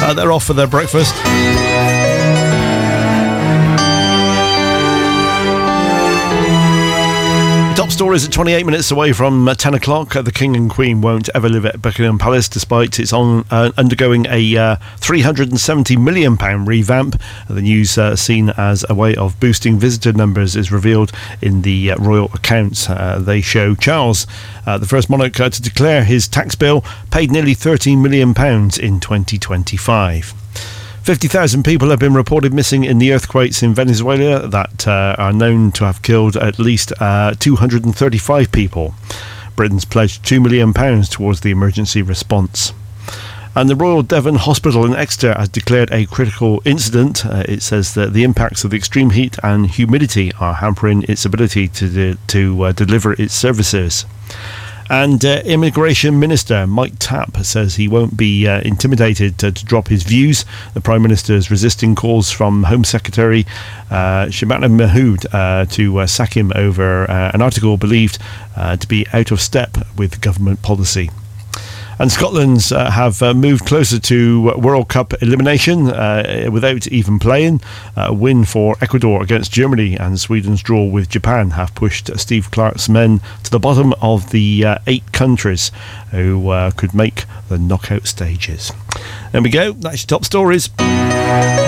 They're off for their breakfast. Top stories at 28 minutes away from 10 o'clock. The King and Queen won't ever live at Buckingham Palace despite it's undergoing a £370 million revamp. The news seen as a way of boosting visitor numbers is revealed in the royal accounts. They show Charles, the first monarch to declare his tax bill, paid nearly £13 million in 2025. 50,000 people have been reported missing in the earthquakes in Venezuela that are known to have killed at least 235 people. Britain's pledged £2 million towards the emergency response. And the Royal Devon Hospital in Exeter has declared a critical incident. It says that the impacts of the extreme heat and humidity are hampering its ability to deliver its services. And Immigration Minister Mike Tapp says he won't be intimidated to drop his views. The Prime Minister is resisting calls from Home Secretary Shabana Mahmood to sack him over an article believed to be out of step with government policy. And Scotland's have moved closer to World Cup elimination without even playing. A win for Ecuador against Germany and Sweden's draw with Japan have pushed Steve Clarke's men to the bottom of the 8 countries who could make the knockout stages. There we go. That's your top stories.